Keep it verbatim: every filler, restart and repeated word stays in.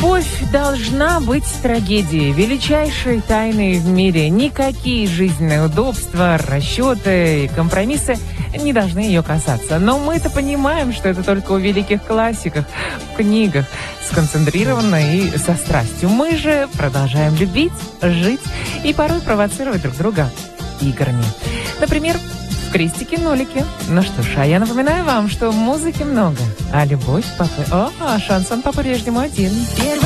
Любовь должна быть трагедией, величайшей тайной в мире. Никакие жизненные удобства, расчеты и компромиссы не должны ее касаться. Но мы-то понимаем, что это только у великих классиков, в книгах, сконцентрированно и со страстью. Мы же продолжаем любить, жить и порой провоцировать друг друга играми. Например, в крестике-нолике. Ну что ж, а я напоминаю вам, что музыки много, а любовь папы... О, а шансон по-прежнему один.